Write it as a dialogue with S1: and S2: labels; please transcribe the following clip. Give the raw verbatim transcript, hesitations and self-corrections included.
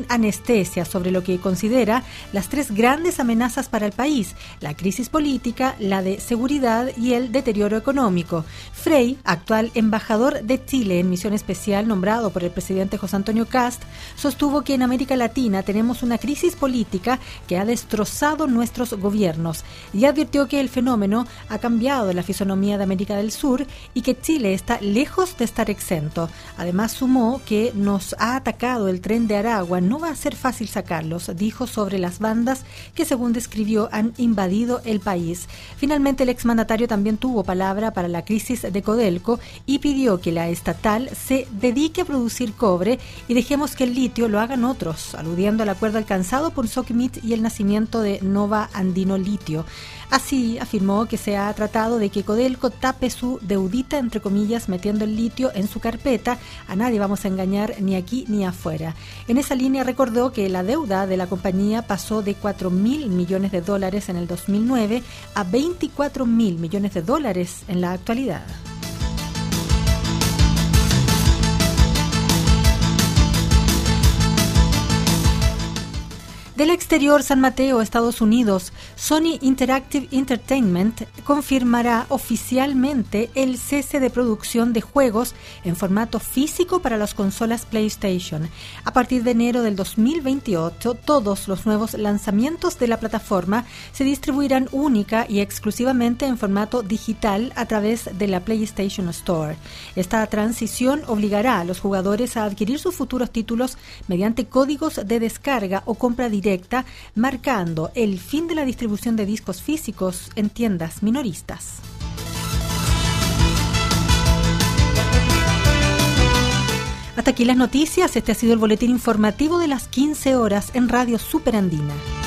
S1: sin anestesia sobre lo que considera las tres grandes amenazas para el país: la crisis política, la de seguridad y el deterioro económico. Frey, actual embajador de Chile en misión especial nombrado por el presidente José Antonio Kast, sostuvo que en América Latina tenemos una crisis política que ha destrozado nuestros gobiernos y advirtió que el fenómeno ha cambiado la fisonomía de América del Sur y que Chile está lejos de estar exento. Además, sumó que nos ha atacado el tren de Aragua, no va a ser fácil sacarlos, dijo sobre las bandas que, según describió, han invadido el país. Finalmente, el exmandatario también tuvo palabra para la crisis de Codelco y pidió que la estatal se dedique a producir cobre y dejemos que el litio lo hagan otros, aludiendo al acuerdo alcanzado por Sokimich y el nacimiento de Nova Andino Litio. Así, afirmó que se ha tratado de que Codelco tape su deudita, entre comillas, metiendo el litio en su carpeta. A nadie vamos a engañar, ni aquí ni afuera. En esa línea recordó que la deuda de la compañía pasó de cuatro mil millones de dólares en el dos mil nueve a veinticuatro mil millones de dólares en la actualidad. Del exterior, San Mateo, Estados Unidos, Sony Interactive Entertainment confirmará oficialmente el cese de producción de juegos en formato físico para las consolas PlayStation. A partir de enero del dos mil veintiocho, todos los nuevos lanzamientos de la plataforma se distribuirán única y exclusivamente en formato digital a través de la PlayStation Store. Esta transición obligará a los jugadores a adquirir sus futuros títulos mediante códigos de descarga o compra directa, marcando el fin de la distribución de discos físicos en tiendas minoristas. Hasta aquí las noticias. Este ha sido el boletín informativo de las quince horas en Radio Super Andina.